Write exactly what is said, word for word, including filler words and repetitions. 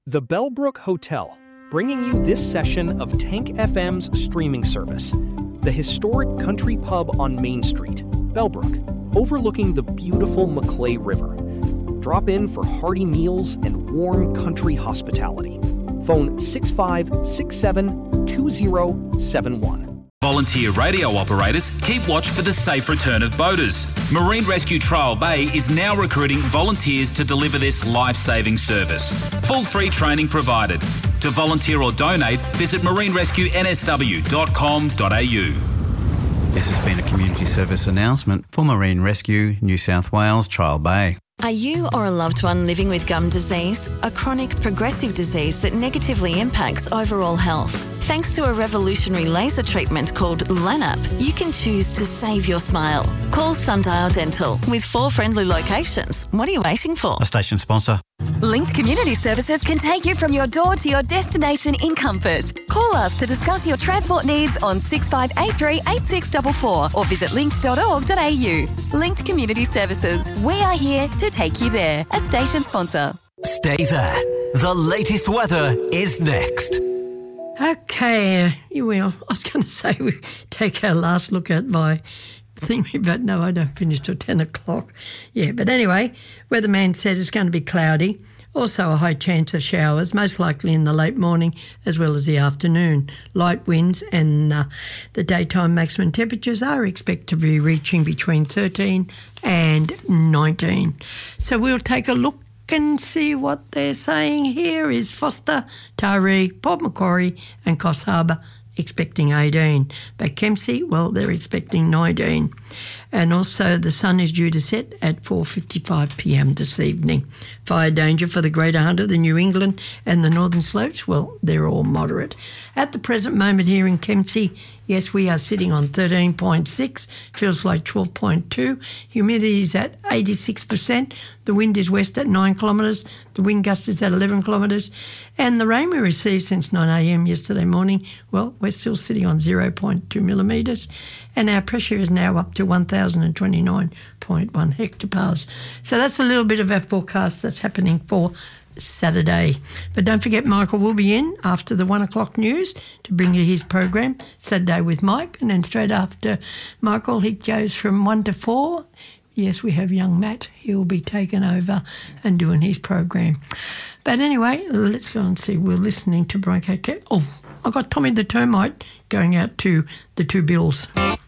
The Bellbrook Hotel, bringing you this session of Tank F M's streaming service. The historic country pub on Main Street, Bellbrook, overlooking the beautiful Maclay River. Drop in for hearty meals and warm country hospitality. Phone six five six seven two zero seven one. Volunteer radio operators keep watch for the safe return of boaters. Marine Rescue Trial Bay is now recruiting volunteers to deliver this life-saving service. Full free training provided. To volunteer or donate, visit marine rescue n s w dot com dot a u. This has been a community service announcement for Marine Rescue New South Wales Trial Bay. Are you or a loved one living with gum disease, a chronic progressive disease that negatively impacts overall health? Thanks to a revolutionary laser treatment called LANAP, you can choose to save your smile. Call Sundial Dental with four friendly locations. What are you waiting for? A station sponsor. Linked Community Services can take you from your door to your destination in comfort. Call us to discuss your transport needs on six five eight three eight six four four or visit linked dot org dot a u. Linked Community Services. We are here to take you there. A station sponsor. Stay there. The latest weather is next. Okay, here we are. I was going to say we take our last look at my thing, but no, I don't finish till ten o'clock. Yeah, but anyway, weatherman said it's going to be cloudy. Also a high chance of showers, most likely in the late morning as well as the afternoon. Light winds and uh, the daytime maximum temperatures are expected to be reaching between thirteen and nineteen. So we'll take a look and see what they're saying here is Foster, Taree, Port Macquarie and Coffs Harbour expecting eighteen. But Kempsey, well, they're expecting nineteen. And also the sun is due to set at four fifty-five p m this evening. Fire danger for the Greater Hunter, the New England and the Northern Slopes, well, they're all moderate. At the present moment here in Kempsey, yes, we are sitting on thirteen point six, feels like twelve point two. Humidity is at eighty-six percent. The wind is west at nine kilometres. The wind gust is at eleven kilometres. And the rain we received since nine a m yesterday morning, well, we're still sitting on zero point two millimetres. And our pressure is now up to one thousand twenty-nine point one hectopascals. So that's a little bit of our forecast that's happening for Saturday. But don't forget, Michael will be in after the one o'clock news to bring you his program, Saturday with Mike. And then straight after Michael, he goes from one to four. Yes, we have young Matt. He'll be taking over and doing his program. But anyway, let's go and see. We're listening to Bronco Cat. Oh, I got Tommy the Termite going out to the two Bills.